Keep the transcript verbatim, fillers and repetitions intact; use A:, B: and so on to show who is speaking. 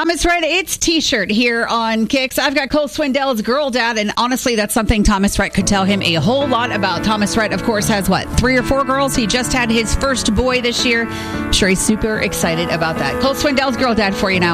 A: Thomas Rhett, it's T-shirt here on Kicks. I've got Cole Swindell's girl dad, and honestly, that's something Thomas Rhett could tell him a whole lot about. Thomas Rhett, of course, has, what, three or four girls? He just had his first boy this year. I'm sure he's super excited about that. Cole Swindell's girl dad for you now.